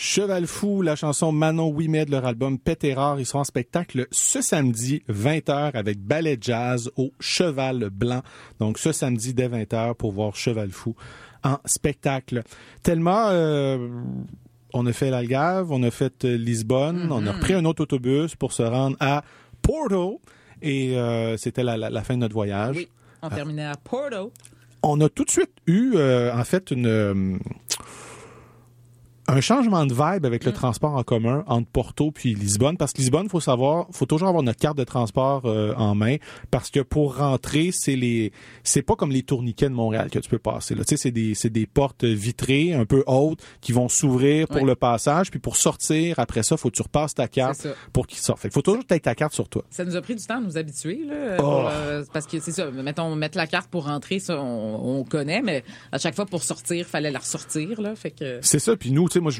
Cheval Fou, la chanson Manon Ouimet de leur album Pétérard. Ils seront en spectacle ce samedi, 20h, avec ballet jazz au Cheval Blanc. Donc, ce samedi, dès 20h, pour voir Cheval Fou en spectacle. Tellement... on a fait l'Algarve, on a fait Lisbonne, on a repris un autre autobus pour se rendre à Porto. Et c'était la fin de notre voyage. Oui, on terminait à Porto. On a tout de suite eu, en fait, un changement de vibe avec le transport en commun entre Porto puis Lisbonne. Parce que Lisbonne, faut toujours avoir notre carte de transport en main. Parce que pour rentrer, c'est pas comme les tourniquets de Montréal que tu peux passer, là. Tu sais, c'est des portes vitrées, un peu hautes, qui vont s'ouvrir pour le passage. Puis pour sortir, après ça, faut que tu repasses ta carte pour qu'il sorte. Fait qu'il faut toujours que tu aies ta carte sur toi. Ça nous a pris du temps à nous habituer, là. Parce que c'est ça, mettons, mettre la carte pour rentrer, ça, on connaît, mais à chaque fois pour sortir, fallait la ressortir, là. Fait que... C'est ça. Puis nous, tu sais, moi,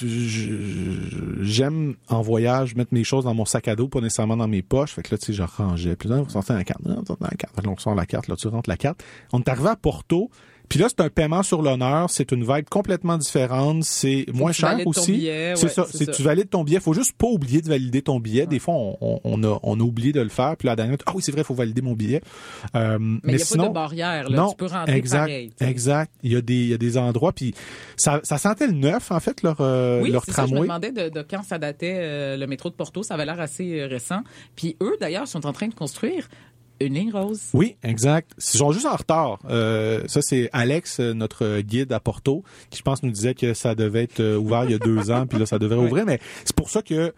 j'aime en voyage mettre mes choses dans mon sac à dos, pas nécessairement dans mes poches. Fait que là, tu sais, je rangeais. Puis là, on sortait la carte. On sort la carte. Là, tu rentres la carte. On est arrivé à Porto. Puis là, c'est un paiement sur l'honneur. C'est une vibe complètement différente. C'est moins cher aussi. Billet, c'est ça. Tu valides ton billet. Faut juste pas oublier de valider ton billet. Des fois, on a oublié de le faire. Puis la dernière, oui, c'est vrai, il faut valider mon billet. Mais il n'y a pas de barrière, là. Non, tu peux rentrer pareil. Exact. Il y a des endroits. Puis ça sentait le neuf, en fait, leur tramway. Ça, je me demandais de quand ça datait, le métro de Porto. Ça avait l'air assez récent. Puis eux, d'ailleurs, sont en train de construire une ligne rose. Oui, exact. Ils sont juste en retard. Ça, c'est Alex, notre guide à Porto, qui, je pense, nous disait que ça devait être ouvert il y a 2 ans, puis là, ça devrait ouvrir. Mais c'est pour ça que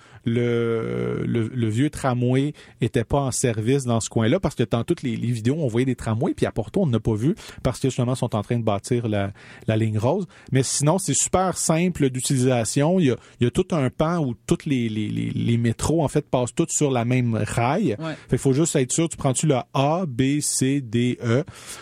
le vieux tramway était pas en service dans ce coin-là, parce que dans toutes les vidéos, on voyait des tramways, puis à Porto, on n'a pas vu, parce que justement, ils sont en train de bâtir la ligne rose. Mais sinon, c'est super simple d'utilisation. Il y a tout un pan où tous les métros, en fait, passent tous sur la même rail. Ouais. Fait qu'il faut juste être sûr, tu prends-tu le A, B, C, D, E.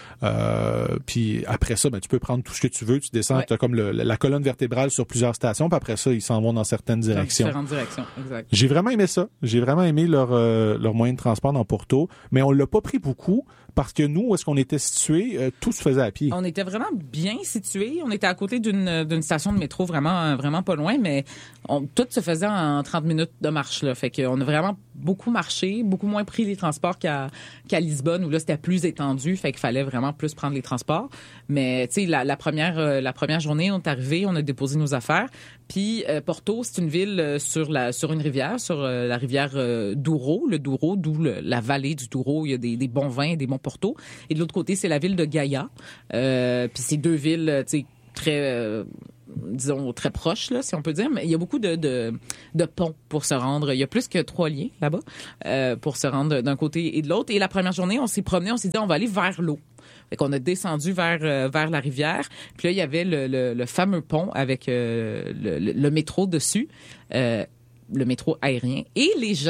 Puis après ça, tu peux prendre tout ce que tu veux. Tu descends, tu as comme la colonne vertébrale sur plusieurs stations. Puis après ça, ils s'en vont dans certaines directions. Différentes directions, exact. J'ai vraiment aimé ça. J'ai vraiment aimé leur moyen de transport dans Porto. Mais on l'a pas pris beaucoup parce que nous, où est-ce qu'on était situés, tout se faisait à pied. On était vraiment bien situés. On était à côté d'une station de métro vraiment pas loin, mais tout se faisait en 30 minutes de marche, là. Fait qu'on a vraiment beaucoup marché, beaucoup moins pris les transports qu'à Lisbonne, où là, c'était plus étendu. Fait qu'il fallait vraiment plus prendre les transports. Mais, tu sais, la première journée, on est arrivé, on a déposé nos affaires. Puis, Porto, c'est une ville sur une rivière, sur la rivière Douro, le Douro, d'où la vallée du Douro. Il y a des bons vins, des bons Porto. Et de l'autre côté, c'est la ville de Gaia. Puis c'est 2 villes, tu sais, très... disons, très proches, là, si on peut dire. Mais il y a beaucoup de ponts pour se rendre. Il y a plus que 3 liens là-bas pour se rendre d'un côté et de l'autre. Et la première journée, on s'est promené, on s'est dit, on va aller vers l'eau. Fait qu'on a descendu vers la rivière. Puis là, il y avait le fameux pont avec le métro dessus, le métro aérien. Et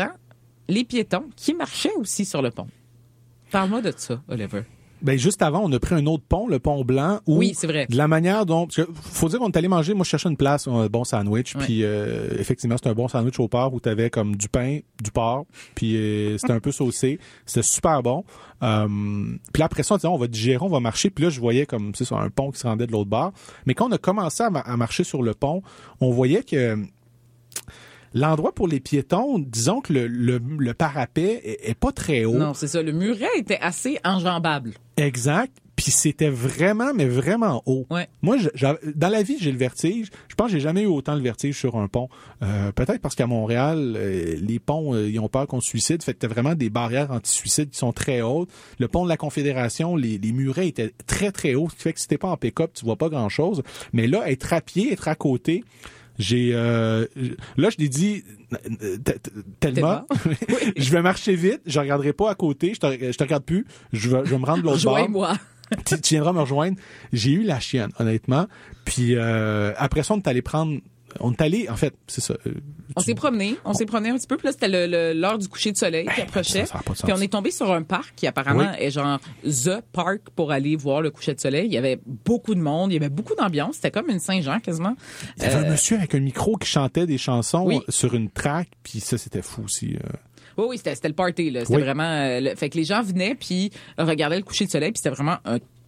les piétons qui marchaient aussi sur le pont. Parle-moi de ça, Oliver. Ben juste avant, on a pris un autre pont, le pont blanc, où oui, c'est vrai. De la manière dont, parce que faut dire qu'on est allé manger, moi je cherchais une place, un bon sandwich, puis effectivement c'était un bon sandwich au porc où t'avais comme du pain, du porc, puis c'était un peu saucé, c'était super bon. Puis là, après ça, on disait on va digérer, on va marcher, puis là je voyais comme c'est ça un pont qui se rendait de l'autre bord. Mais quand on a commencé à marcher sur le pont, on voyait que l'endroit pour les piétons, disons que le parapet est pas très haut. Non, c'est ça. Le muret était assez enjambable. Exact. Puis c'était vraiment, mais vraiment haut. Ouais. Moi, dans la vie, j'ai le vertige. Je pense que j'ai jamais eu autant le vertige sur un pont. Peut-être parce qu'à Montréal, les ponts, ils ont peur qu'on se suicide. Fait que t'as vraiment des barrières anti-suicide qui sont très hautes. Le pont de la Confédération, les murets étaient très, très hauts. Ce qui fait que si t'es pas en pick-up, tu vois pas grand-chose. Mais là, être à pied, être à côté... là je t'ai dit Thelma, je vais marcher vite, je regarderai pas à côté, je te regarde plus, je vais me rendre de l'autre bord. Rejoins-moi. Tu viendras me rejoindre. J'ai eu la chienne, honnêtement. Puis après ça, on est allé, en fait, c'est ça. On s'est promené un petit peu. Puis là, c'était l'heure du coucher de soleil qui approchait. Ça a pas de sens. Puis on est tombé sur un parc qui apparemment est genre the park pour aller voir le coucher de soleil. Il y avait beaucoup de monde, il y avait beaucoup d'ambiance. C'était comme une Saint-Jean quasiment. Il y avait un monsieur avec un micro qui chantait des chansons sur une track, puis ça, c'était fou aussi. Oui, c'était le party, là. C'était vraiment... fait que les gens venaient, puis regardaient le coucher de soleil, puis c'était vraiment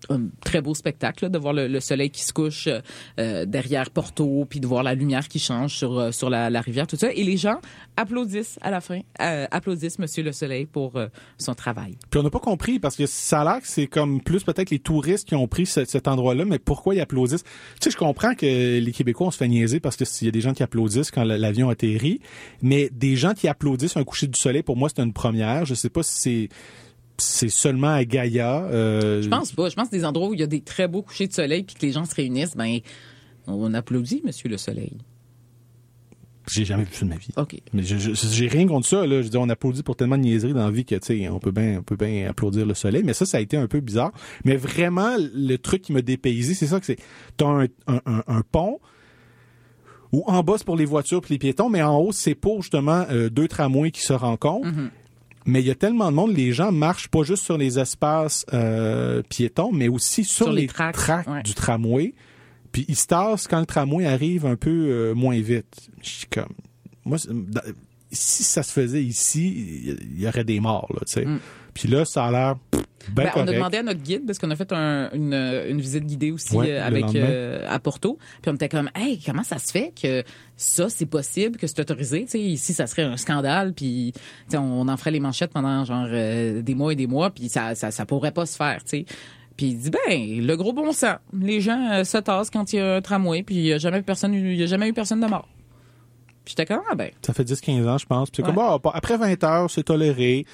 un très beau spectacle là, de voir le soleil qui se couche derrière Porto, puis de voir la lumière qui change sur la rivière, tout ça. Et les gens applaudissent à la fin, applaudissent Monsieur le Soleil pour son travail. Puis on n'a pas compris, parce que ça a l'air que c'est comme plus peut-être les touristes qui ont pris cet endroit-là, mais pourquoi ils applaudissent? Tu sais, je comprends que les Québécois, on se fait niaiser parce que s'il y a des gens qui applaudissent quand l'avion atterrit, mais des gens qui applaudissent un coucher du soleil, pour moi, c'est une première. Je sais pas si c'est seulement à Gaïa. Je pense pas. Je pense que des endroits où il y a des très beaux couchers de soleil puis que les gens se réunissent, ben on applaudit Monsieur le Soleil. J'ai jamais vu ça de ma vie. OK. Mais j'ai rien contre ça, là. Je veux dire, on applaudit pour tellement de niaiseries dans la vie que, tu sais, on peut bien applaudir le soleil. Mais ça a été un peu bizarre. Mais vraiment, le truc qui m'a dépaysé, c'est ça que c'est. T'as un pont où en bas, c'est pour les voitures puis les piétons, mais en haut, c'est pour, justement, 2 tramways qui se rencontrent. Mm-hmm. Mais il y a tellement de monde, les gens marchent pas juste sur les espaces piétons, mais aussi sur les tracks du tramway. Puis ils se tassent quand le tramway arrive un peu moins vite. Je suis comme... Moi, si ça se faisait ici, il y aurait des morts, là, tu sais. Puis là, ça a l'air bien correct. On a demandé à notre guide, parce qu'on a fait une visite guidée aussi à Porto. Puis on était comme, hey, comment ça se fait que ça, c'est possible, que c'est autorisé? Tu sais, ici, ça serait un scandale, puis on en ferait les manchettes pendant genre des mois et des mois, puis ça pourrait pas se faire, tu sais. Puis il dit, le gros bon sens. Les gens se tassent quand il y a un tramway, puis il n'y a jamais eu personne de mort. Puis j'étais comme, Ça fait 10-15 ans, je pense. Puis c'est comme, après 20 heures, c'est toléré.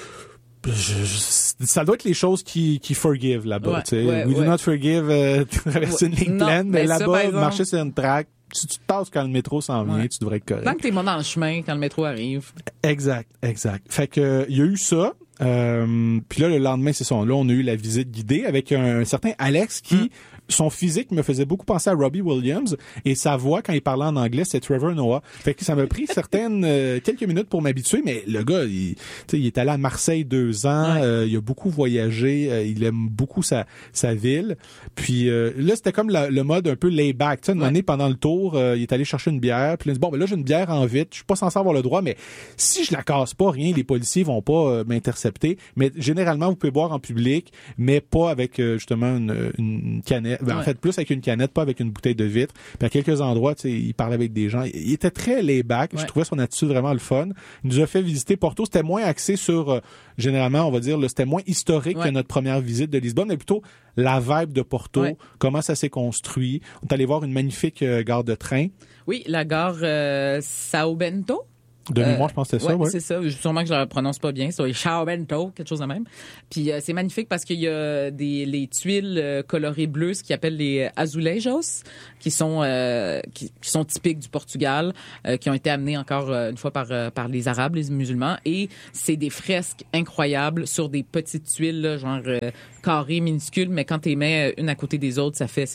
Ça doit être les choses qui forgive là-bas. We do not forgive traverser une ligne pleine, mais là-bas, exemple, marcher sur une track, si tu te tasses quand le métro s'en vient, tu devrais être correct. Tant que t'es pas dans le chemin quand le métro arrive. Exact. Fait que il y a eu ça. Puis là, le lendemain, c'est ça. Là, on a eu la visite guidée avec un certain Alex qui, son physique me faisait beaucoup penser à Robbie Williams et sa voix, quand il parlait en anglais, c'est Trevor Noah. Fait que ça m'a pris quelques minutes pour m'habituer, mais le gars, il est allé à Marseille 2 ans, il a beaucoup voyagé, il aime beaucoup sa ville. Puis là, c'était comme le mode un peu lay-back. Tu sais, une année, pendant le tour, il est allé chercher une bière, puis il a dit, là, j'ai une bière en vitre, je suis pas censé avoir le droit, mais si je la casse pas, rien, les policiers vont pas m'intercepter. Mais généralement, vous pouvez boire en public, mais pas avec justement une canette. En fait, plus avec une canette, pas avec une bouteille de vitre. Puis à quelques endroits, tu sais, il parlait avec des gens. Il était très laid-back. Je trouvais son attitude vraiment le fun. Il nous a fait visiter Porto. C'était moins axé sur, généralement, on va dire, c'était moins historique que notre première visite de Lisbonne, mais plutôt la vibe de Porto, comment ça s'est construit. On est allé voir une magnifique gare de train. Oui, la gare São Bento. De mémoire, je pense que c'était ça, c'est ça. Sûrement que je la prononce pas bien. C'est São Bento, quelque chose de même. Puis c'est magnifique parce qu'il y a les tuiles colorées bleues, ce qu'ils appellent les azulejos, qui sont typiques du Portugal, qui ont été amenées encore une fois par les Arabes, les musulmans. Et c'est des fresques incroyables sur des petites tuiles, là, genre carrées, minuscules, mais quand tu les mets une à côté des autres, ça fait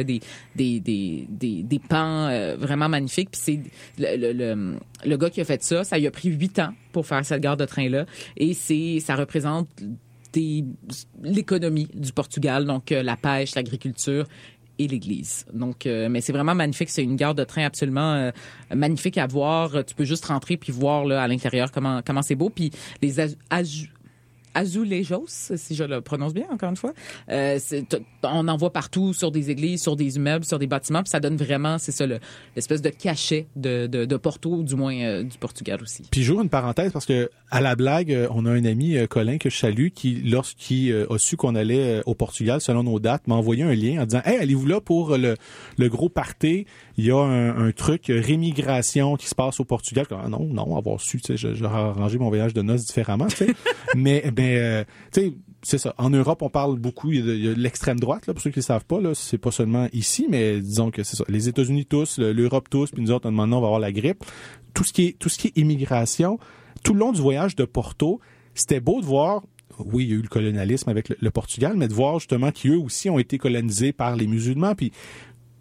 des pans vraiment magnifiques. Puis c'est le gars qui a fait ça lui a pris 8 ans pour faire cette gare de train-là. Et ça représente l'économie du Portugal, donc la pêche, l'agriculture et l'église. Donc, mais c'est vraiment magnifique. C'est une gare de train absolument magnifique à voir. Tu peux juste rentrer puis voir là, à l'intérieur comment c'est beau. Puis les azulejos, si je le prononce bien, encore une fois. On en voit partout sur des églises, sur des immeubles, sur des bâtiments, puis ça donne vraiment, c'est ça, l'espèce de cachet de Porto, du moins du Portugal aussi. Puis j'ouvre une parenthèse parce que à la blague, on a un ami, Colin, que je salue, qui, lorsqu'il a su qu'on allait au Portugal, selon nos dates, m'a envoyé un lien en disant « Hey, allez-vous là pour le gros party? Il y a un truc rémigration qui se passe au Portugal. » Non, avoir su, tu sais, j'aurais arrangé mon voyage de noces différemment, tu sais. Mais tu sais, c'est ça. En Europe, on parle beaucoup. Il y a l'extrême droite, là, pour ceux qui ne savent pas. Là, c'est pas seulement ici, mais disons que c'est ça. Les États-Unis tous, l'Europe tous, puis nous autres, maintenant, on va avoir la grippe. Tout ce qui est immigration, tout le long du voyage de Porto, c'était beau de voir. Oui, il y a eu le colonialisme avec le Portugal, mais de voir justement qu'eux aussi ont été colonisés par les musulmans. Puis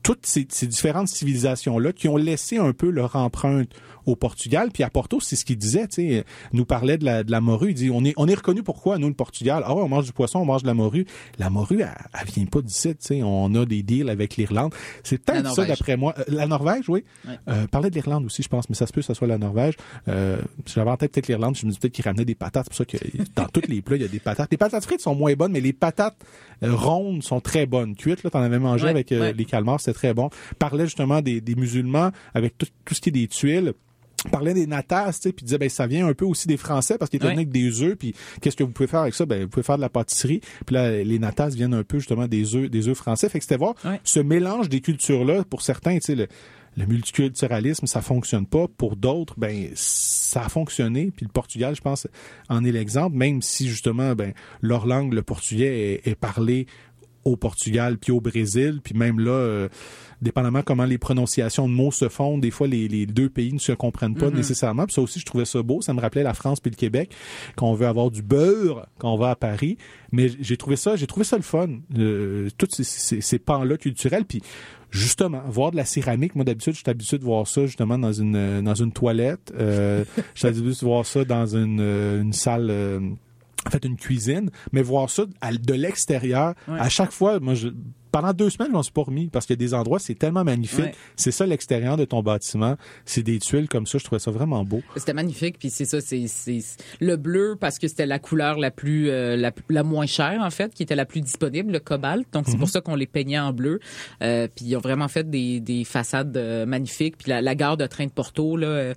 toutes ces différentes civilisations-là qui ont laissé un peu leur empreinte au Portugal. Puis à Porto, c'est ce qu'il disait, tu sais, nous parlait de la morue. Il dit, on est reconnu pourquoi, nous, le Portugal? Ah ouais, on mange du poisson, on mange de la morue. La morue, elle vient pas d'ici, tu sais. On a des deals avec l'Irlande. C'est peut-être ça, d'après moi. La Norvège, oui. Ouais. Parlait de l'Irlande aussi, je pense, mais ça se peut que ça soit la Norvège. J'avais en tête peut-être l'Irlande, je me dis peut-être qu'ils ramenaient des patates. C'est pour ça que dans tous les plats, il y a des patates. Les patates frites sont moins bonnes, mais les patates rondes sont très bonnes. Cuites, là, t'en avais mangé avec les calmars, c'était très bon. Parlait justement des musulmans avec tout ce qui est des tuiles. Parlait des natas, tu sais, puis disait ça vient un peu aussi des Français parce qu'ils étaient venus avec des œufs, puis qu'est-ce que vous pouvez faire avec ça? Vous pouvez faire de la pâtisserie. Puis là, les natas viennent un peu justement des œufs français. Fait que c'était voir ce mélange des cultures-là. Pour certains, tu sais, le multiculturalisme, ça fonctionne pas. Pour d'autres, ça a fonctionné. Puis le Portugal, je pense, en est l'exemple, même si justement, leur langue, le portugais, est parlé au Portugal puis au Brésil, puis même là, dépendamment comment les prononciations de mots se font, des fois les deux pays ne se comprennent pas nécessairement. Puis ça aussi, je trouvais ça beau. Ça me rappelait la France puis le Québec, qu'on veut avoir du beurre quand on va à Paris. Mais j'ai trouvé ça le fun. Tous ces pans-là culturels. Puis justement, voir de la céramique. Moi, d'habitude, je suis habitué de voir ça justement dans une toilette. Je suis habitué de voir ça dans une salle. En fait, une cuisine, mais voir ça de l'extérieur, à chaque fois, moi, pendant 2 semaines, je m'en suis pas remis parce qu'il y a des endroits, c'est tellement magnifique. Ouais. C'est ça l'extérieur de ton bâtiment. C'est des tuiles comme ça. Je trouvais ça vraiment beau. C'était magnifique. Puis c'est ça, c'est le bleu parce que c'était la couleur la plus la moins chère en fait, qui était la plus disponible, le cobalt. Donc c'est pour ça qu'on les peignait en bleu. Puis ils ont vraiment fait des façades magnifiques. Puis la gare de train de Porto là,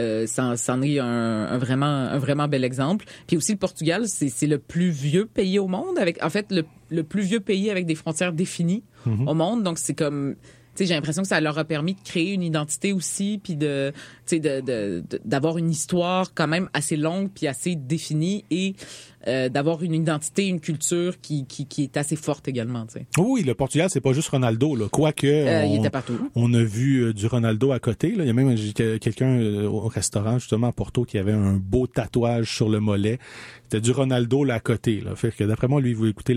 c'en est un vraiment bel exemple. Puis aussi le Portugal, c'est le plus vieux pays au monde avec en fait le plus vieux pays avec des frontières définies au monde. Donc, c'est comme... Tu sais, j'ai l'impression que ça leur a permis de créer une identité aussi, puis d'avoir une histoire quand même assez longue puis assez définie et d'avoir une identité, une culture qui est assez forte également, tu sais. Oui, le Portugal, c'est pas juste Ronaldo, là. Quoique... il était partout. On a vu du Ronaldo à côté, là. Il y a même quelqu'un au restaurant, justement, à Porto, qui avait un beau tatouage sur le mollet. C'était du Ronaldo, là, à côté, là. Fait que, d'après moi, lui, il va écouter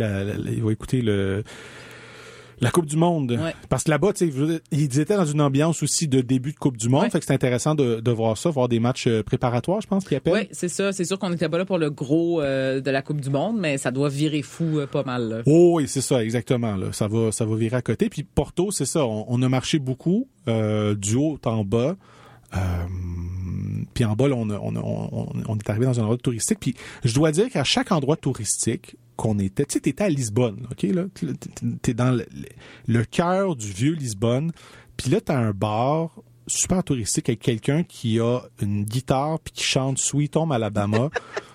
la Coupe du Monde. Ouais. Parce que là-bas, tu sais, ils étaient dans une ambiance aussi de début de Coupe du Monde. Ouais. Fait que c'est intéressant de voir ça, voir des matchs préparatoires, je pense qu'ils appellent. Oui, c'est ça. C'est sûr qu'on n'était pas là pour le gros de la Coupe du Monde, mais ça doit virer fou pas mal. Là. Oh oui, c'est ça, exactement. Là. Ça va virer à côté. Puis Porto, c'est ça. On a marché beaucoup, du haut en bas. Puis en bas, là, on est arrivé dans un endroit touristique. Puis je dois dire qu'à chaque endroit touristique qu'on était, tu sais, t'étais à Lisbonne, ok, là, t'es dans le cœur du vieux Lisbonne. Puis là, t'as un bar super touristique avec quelqu'un qui a une guitare puis qui chante Sweet Home Alabama.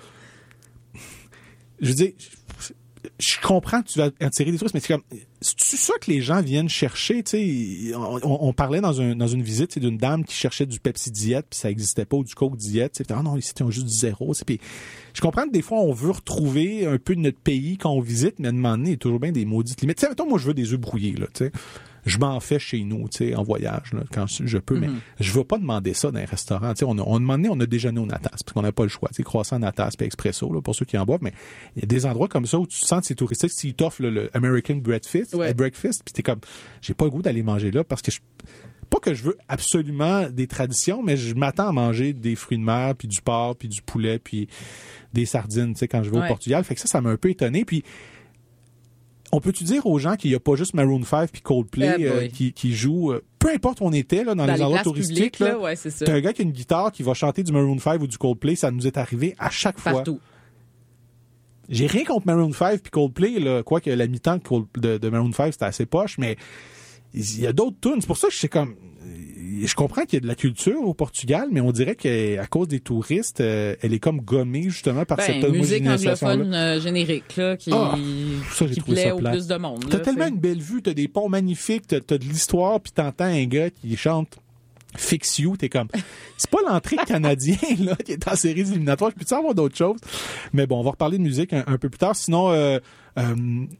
Je veux dire, je comprends que tu vas attirer des touristes, mais c'est comme, c'est ça que les gens viennent chercher, tu sais. On parlait dans une visite d'une dame qui cherchait du Pepsi Diet puis ça existait pas, ou du Coke Diet, tu sais. Ah non, ici, ils ont juste du zéro, puis je comprends que des fois, on veut retrouver un peu de notre pays quand on visite, mais à un moment donné, il y a toujours bien des maudites limites. Tu sais, mettons, moi, je veux des œufs brouillés, là, tu sais. Je m'en fais chez nous, tu sais, en voyage, là, quand je peux, mais je veux pas demander ça dans un restaurant. Tu sais, on a déjeuné au Natas, parce qu'on n'a pas le choix. Tu sais, croissant Natas puis expresso, là, pour ceux qui en boivent, mais il y a des endroits comme ça où tu sens que c'est touristique, s'ils t'offrent le American breakfast, puis t'es comme, j'ai pas le goût d'aller manger là, parce que pas que je veux absolument des traditions, mais je m'attends à manger des fruits de mer, puis du porc, puis du poulet, puis des sardines, tu sais, quand je vais au Portugal. Fait que ça m'a un peu étonné, puis on peut-tu dire aux gens qu'il n'y a pas juste Maroon 5 puis Coldplay qui jouent, peu importe où on était là, dans les endroits touristiques, là, c'est ça. T'as un gars qui a une guitare qui va chanter du Maroon 5 ou du Coldplay, ça nous est arrivé à chaque fois. Partout. J'ai rien contre Maroon 5 puis Coldplay, là, quoique la mi-temps de Maroon 5 c'était assez poche, mais il y a d'autres tunes. C'est pour ça que je comprends qu'il y a de la culture au Portugal, mais on dirait qu'à cause des touristes, elle est comme gommée justement par cette homogénéisation-là. Musique anglophone générique là, qui plaît au plus de monde. T'as tellement une belle vue, t'as des ponts magnifiques, t'as de l'histoire, puis t'entends un gars qui chante Fix You, t'es comme, c'est pas l'entrée canadien là qui est en séries éliminatoires. Je peux-tu avoir d'autres choses? Mais bon, on va reparler de musique un peu plus tard. Sinon,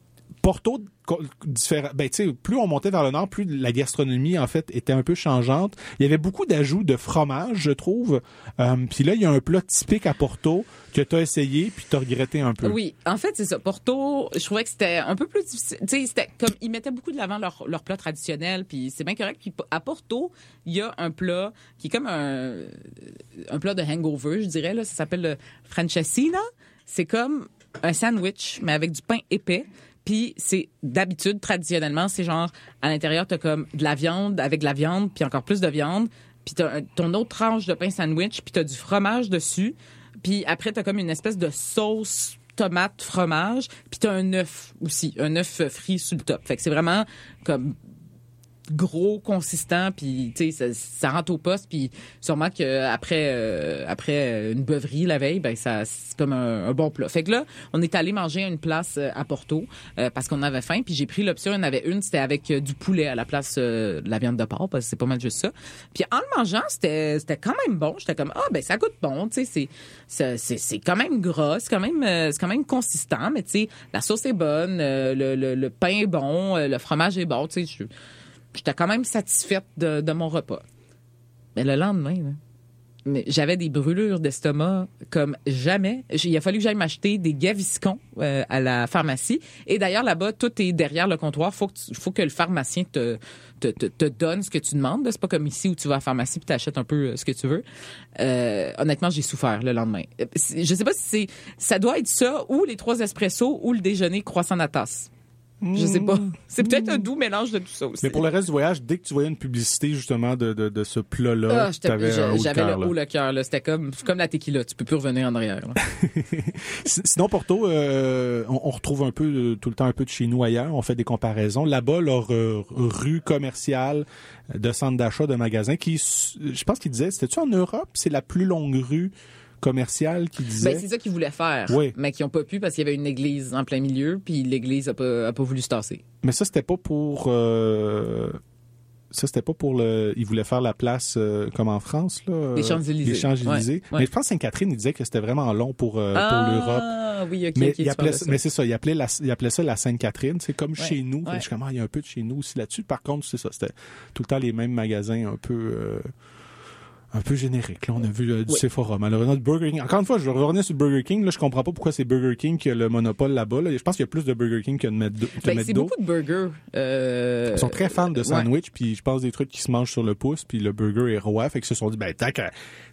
Porto, différent. Ben, tu sais, plus on montait vers le nord, plus la gastronomie, en fait, était un peu changeante. Il y avait beaucoup d'ajouts de fromage, je trouve. Puis là, il y a un plat typique à Porto que tu as essayé puis tu as regretté un peu. Oui, en fait, c'est ça. Porto, je trouvais que c'était un peu plus difficile. Tu sais, c'était comme, ils mettaient beaucoup de l'avant leur plat traditionnel, puis c'est bien correct. Puis à Porto, il y a un plat qui est comme un plat de hangover, je dirais, là. Ça s'appelle le Francesina. C'est comme un sandwich, mais avec du pain épais. Puis c'est d'habitude, traditionnellement, c'est genre, à l'intérieur, t'as comme de la viande avec de la viande, puis encore plus de viande. Puis t'as ton autre tranche de pain sandwich, puis t'as du fromage dessus. Puis après, t'as comme une espèce de sauce tomate fromage. Puis t'as un œuf aussi, un œuf frit sur le top. Fait que c'est vraiment comme gros, consistant, puis tu sais, ça rentre au poste, puis sûrement que après une beuverie la veille, ben ça c'est comme un bon plat. Fait que là, on est allé manger à une place à Porto parce qu'on avait faim, puis j'ai pris l'option, il y en avait une, c'était avec du poulet à la place de la viande de porc, parce que c'est pas mal juste ça. Puis en le mangeant, c'était quand même bon. J'étais comme ben ça goûte bon, tu sais, c'est quand même gras, c'est quand même consistant, mais tu sais, la sauce est bonne, le pain est bon, le fromage est bon, tu sais. J'étais quand même satisfaite de mon repas. Mais le lendemain, là, mais j'avais des brûlures d'estomac comme jamais. Il a fallu que j'aille m'acheter des Gaviscon à la pharmacie. Et d'ailleurs, là-bas, tout est derrière le comptoir. Faut que le pharmacien te donne ce que tu demandes. C'est pas comme ici où tu vas à la pharmacie et t'achètes un peu ce que tu veux. Honnêtement, j'ai souffert le lendemain. Je sais pas si ça doit être ça ou les 3 espressos ou le déjeuner croissant à tasse. Je sais pas. C'est peut-être un doux mélange de tout ça aussi. Mais pour le reste du voyage, dès que tu voyais une publicité justement de ce plat-là, j'avais le haut le cœur. C'était comme la tequila. Tu peux plus revenir en arrière. Sinon, Porto, on retrouve un peu tout le temps un peu de chez nous ailleurs. On fait des comparaisons. Là-bas, leur rue commerciale de centre d'achat, de magasins, qui, je pense qu'ils disaient, c'était-tu en Europe? C'est la plus longue rue commercial qui disait. Ben, c'est ça qu'ils voulaient faire. Oui. Mais qui n'ont pas pu parce qu'il y avait une église en plein milieu, puis l'église a pas voulu se tasser. Mais ça, c'était pas pour ils voulaient faire la place comme en France, là. Les Champs-Élysées. Les Champs-Élysées. Ouais. Mais je pense que Sainte-Catherine, il disait que c'était vraiment long pour l'Europe. Ah, oui, OK. Mais c'est ça, il appelait ça la Sainte-Catherine. C'est comme chez nous. Ouais. Je suis comme, il y a un peu de chez nous aussi là-dessus. Par contre, c'est ça, c'était tout le temps les mêmes magasins un peu générique. Là, on a vu du Sephora, malheureusement, du Burger King. Encore une fois, je vais revenir sur Burger King. Là, je comprends pas pourquoi c'est Burger King qui a le monopole là-bas. Là. Je pense qu'il y a plus de Burger King que de McDo. C'est beaucoup de burgers. Ils sont très fans de sandwich, puis je pense des trucs qui se mangent sur le pouce, puis le burger est roi. Fait qu'ils se sont dit, tant qu'à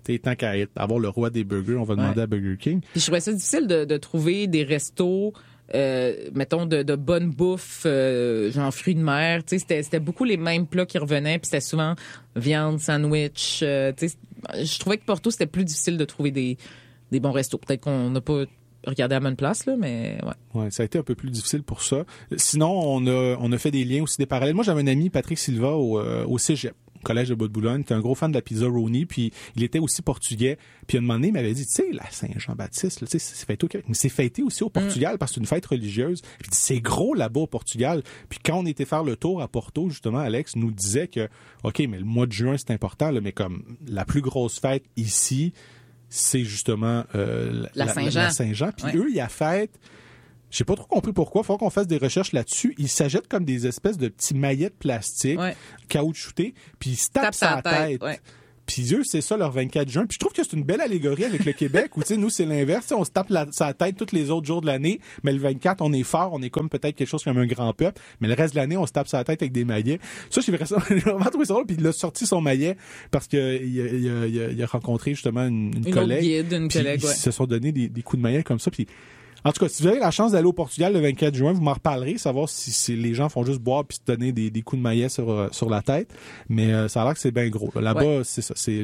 avoir le roi des burgers, on va demander à Burger King. Puis je trouvais ça difficile de trouver des restos mettons de bonne bouffe, genre fruits de mer, tu sais, c'était beaucoup les mêmes plats qui revenaient, puis c'était souvent viande, sandwich, tu sais, je trouvais que Porto c'était plus difficile de trouver des bons restos. Peut-être qu'on n'a pas regardé à la bonne place là, mais ouais. Ouais, ça a été un peu plus difficile pour ça. Sinon, on a fait des liens aussi, des parallèles. Moi, j'avais un ami, Patrick Silva, au Cégep, collège de Bois-de-Boulogne, qui est un gros fan de la pizza Roni, puis il était aussi portugais. Puis à un moment donné, il m'avait dit, tu sais, la Saint-Jean-Baptiste, là, tu sais, c'est fêté au Québec, mais c'est fêté aussi au Portugal parce que c'est une fête religieuse. Puis c'est gros là-bas au Portugal. Puis quand on était faire le tour à Porto, justement, Alex nous disait que, OK, mais le mois de juin, c'est important, là, mais comme la plus grosse fête ici, c'est justement la Saint-Jean. Puis eux, il y a fête. J'ai pas trop compris pourquoi. Il faut qu'on fasse des recherches là-dessus. Ils s'achètent comme des espèces de petits maillets de plastique caoutchoutés, puis ils se tapent sa tête. Ouais. Puis eux, c'est ça leur 24 juin. Puis je trouve que c'est une belle allégorie avec le Québec où, tu sais, nous, c'est l'inverse. On se tape sa tête tous les autres jours de l'année, mais le 24, on est fort, on est comme peut-être quelque chose comme un grand peuple, mais le reste de l'année, on se tape sa tête avec des maillets. Ça, j'ai vraiment trouvé ça drôle. Puis il a sorti son maillet parce que il a rencontré justement une collègue. Une collègue, Ils se sont donné des coups de maillet comme ça. Puis en tout cas, si vous avez la chance d'aller au Portugal le 24 juin, vous m'en reparlerez, savoir si les gens font juste boire puis se donner des coups de maillet sur la tête. Mais ça a l'air que c'est bien gros. Là-bas, c'est ça. C'est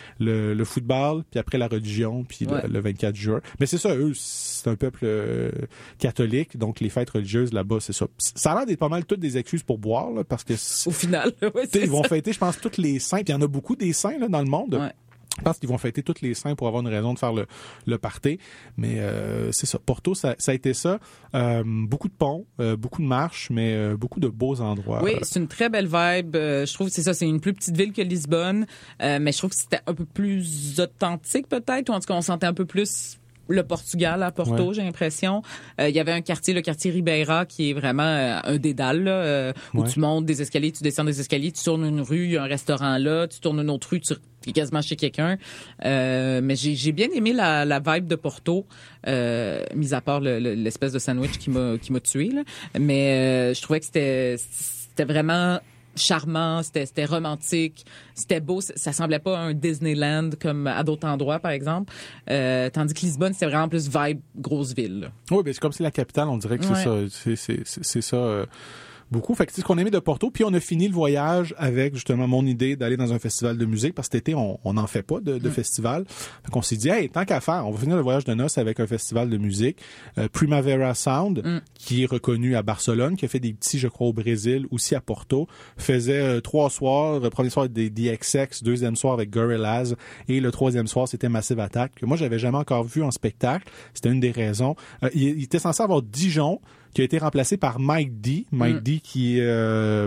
le football, puis après la religion, puis le 24 juin. Mais c'est ça, eux, c'est un peuple catholique, donc les fêtes religieuses là-bas, c'est ça. Ça a l'air d'être pas mal toutes des excuses pour boire, là, parce que au final, ils vont fêter, je pense, toutes les saints. Puis il y en a beaucoup des saints là, dans le monde. Ouais. Je pense qu'ils vont fêter toutes les saints pour avoir une raison de faire le party. Mais c'est ça. Porto, ça a été ça. Beaucoup de ponts, beaucoup de marches, mais beaucoup de beaux endroits. Oui, c'est une très belle vibe. Je trouve que c'est ça. C'est une plus petite ville que Lisbonne. Mais je trouve que c'était un peu plus authentique peut-être. Ou en tout cas, on sentait un peu plus le Portugal à Porto, j'ai l'impression. Il y avait un quartier, le quartier Ribeira, qui est vraiment un dédale, là, où tu montes des escaliers, tu descends des escaliers, tu tournes une rue, il y a un restaurant là, tu tournes une autre rue, tu es quasiment chez quelqu'un. Mais j'ai bien aimé la vibe de Porto, mis à part l'espèce de sandwich qui m'a tué, là. Mais je trouvais que c'était vraiment charmant, c'était romantique, c'était beau, ça semblait pas un Disneyland comme à d'autres endroits par exemple, tandis que Lisbonne c'était vraiment plus vibe grosse ville, là. Oui, ben c'est comme c'est la capitale, on dirait que c'est ça beaucoup. Fait que c'est ce qu'on a aimé de Porto, puis on a fini le voyage avec justement mon idée d'aller dans un festival de musique parce que cet été on n'en fait pas de festival. Fait qu'on s'est dit hey, tant qu'à faire, on va finir le voyage de noces avec un festival de musique, Primavera Sound, qui est reconnu à Barcelone, qui a fait des petits, je crois, au Brésil, aussi à Porto, faisait 3 soirs, le premier soir des XX, deuxième soir avec Gorillaz et le troisième soir c'était Massive Attack, que moi j'avais jamais encore vu en spectacle. C'était une des raisons. Il était censé avoir Dijon, qui a été remplacé par Mike D. Mike D qui est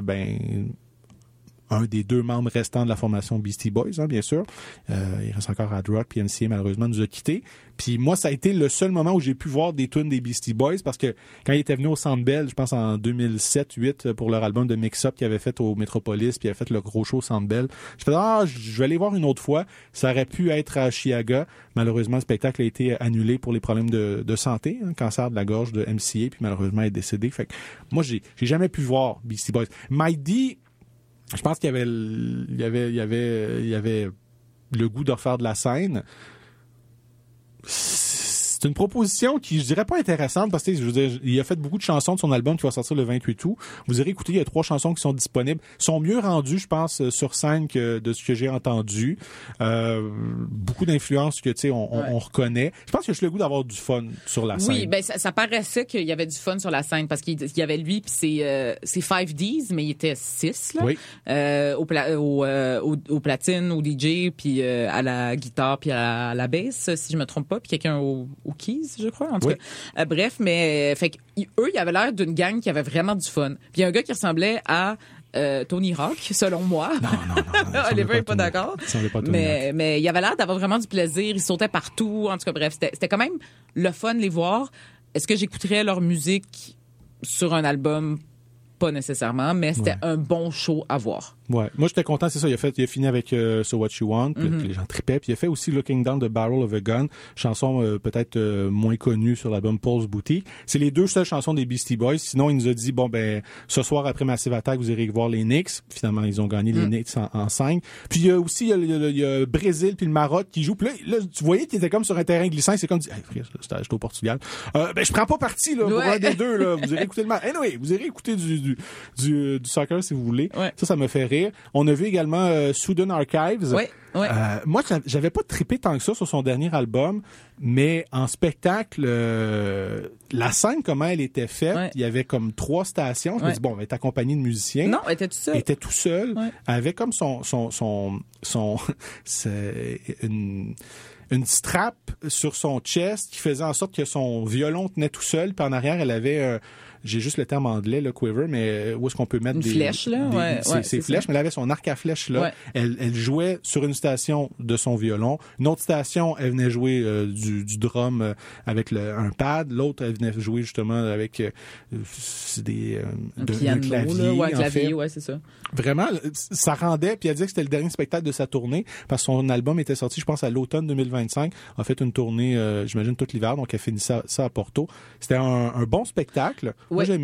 un des 2 membres restants de la formation Beastie Boys, hein, bien sûr. Il reste encore Hard Rock, puis MCA malheureusement nous a quittés. Puis moi, ça a été le seul moment où j'ai pu voir des tunes des Beastie Boys parce que quand ils étaient venus au Centre Bell, je pense en 2007-2008 pour leur album de Mix-Up qu'ils avaient fait au Metropolis, puis ils avaient fait le gros show au Centre Bell. Je faisais je vais aller voir une autre fois. Ça aurait pu être à Chiaga. Malheureusement, le spectacle a été annulé pour les problèmes de santé, un cancer de la gorge de MCA, puis malheureusement il est décédé. Fait que moi, j'ai jamais pu voir Beastie Boys. Mike D, je pense qu'il y avait le goût de refaire de la scène. C'est une proposition qui, je dirais pas intéressante parce que, je veux dire, il a fait beaucoup de chansons de son album qui va sortir le 28 août. Vous irez écouter, il y a 3 chansons qui sont disponibles. Sont mieux rendues, je pense, sur scène que de ce que j'ai entendu. Beaucoup d'influences que, tu sais, on reconnaît. Je pense que j'ai le goût d'avoir du fun sur la scène. Oui, ben, ça paraissait qu'il y avait du fun sur la scène parce qu'il y avait lui puis c'est 5Ds, mais il était 6, là. Oui. Au platine, au DJ, puis à la guitare, puis à la bass, si je me trompe pas, puis quelqu'un au Keys, je crois, en tout cas. Bref, mais fait eux, ils avaient l'air d'une gang qui avait vraiment du fun. Puis il y a un gars qui ressemblait à Tony Hawk, selon moi. Non. Oliver n'est pas d'accord. Mais il avait l'air d'avoir vraiment du plaisir. Ils sautaient partout. En tout cas, bref, c'était quand même le fun de les voir. Est-ce que j'écouterais leur musique sur un album? Pas nécessairement, mais c'était un bon show à voir. Ouais. Moi, j'étais content, c'est ça. Il a fini avec So What You Want, puis les gens trippaient. Puis il a fait aussi Looking Down the Barrel of a Gun, chanson peut-être moins connue sur l'album Paul's Boutique. C'est les 2 seules chansons des Beastie Boys. Sinon, il nous a dit, bon, ben, ce soir, après Massive Attack, vous irez voir les Knicks. Finalement, ils ont gagné les Knicks en 5. Puis il y a aussi, il y a Brésil puis le Maroc qui jouent. Puis là, tu voyais qu'ils étaient comme sur un terrain glissant. C'est comme, hey, frère, j'étais au Portugal. Ben, je prends pas parti, là, pour un des 2, là. Vous irez écouter le match. Anyway, vous irez écouter du soccer, si vous voulez. Ouais. Ça me fait rire. On a vu également Sudan Archives. Oui. Moi, j'avais pas trippé tant que ça sur son dernier album, mais en spectacle, la scène, comment elle était faite, il y avait comme 3 stations. Je me dis, bon, elle va être accompagnée de musiciens. Non, elle était tout seul. Elle était tout seul. Ouais. Avec comme une strap sur son chest qui faisait en sorte que son violon tenait tout seul. Puis en arrière, elle avait j'ai juste le terme anglais, le quiver, mais où est-ce qu'on peut mettre une flèche, là? Ces flèches, mais elle avait son arc à flèche, là. Ouais. Elle jouait sur une station de son violon. Une autre station, elle venait jouer du drum avec un pad. L'autre, elle venait jouer justement avec un clavier. Là, clavier, c'est ça. Vraiment, ça rendait, puis elle disait que c'était le dernier spectacle de sa tournée, parce que son album était sorti, je pense, à l'automne 2025. Elle a fait une tournée, j'imagine, tout l'hiver, donc elle finit ça à Porto. C'était un bon spectacle. Ouais. Moi,